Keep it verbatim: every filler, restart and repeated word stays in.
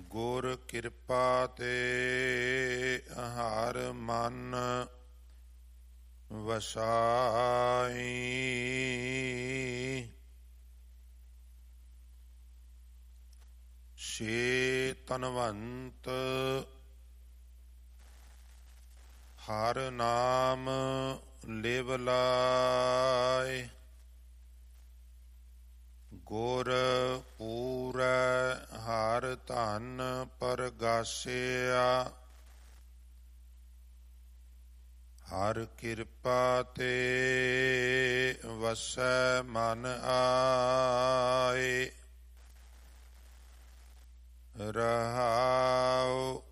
ਗੁਰ ਕਿਰਪਾ ਤੇ ਹਰ ਮਨ ਵਸਾਈ। ਛੇ ਤਨਵੰਤ ਹਰ ਨਾਮ ਲਿਵ ਲਾਇ। ਗੁਰ ਪੂਰੈ ਹਰ ਧਨ ਪਰਗਾਸਿਆ। ਹਰ ਕਿਰਪਾ ਤੇ ਵਸੈ ਮਨ ਆਏ। ਰਹਾਉ